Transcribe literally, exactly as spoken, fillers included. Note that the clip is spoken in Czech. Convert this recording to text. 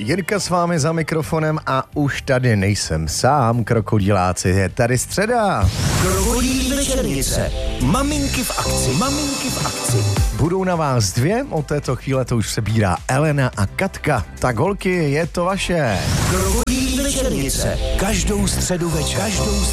Jirka s vámi za mikrofonem a už tady nejsem sám, krokodýláci, je tady středa. Krokodýlí večernice. Maminky v akci. Maminky v akci. Budou na vás dvě, od této chvíle to už přebírá Elena a Katka. Tak holky, je to vaše. Krokodýlí večernice. Každou středu večer. Každou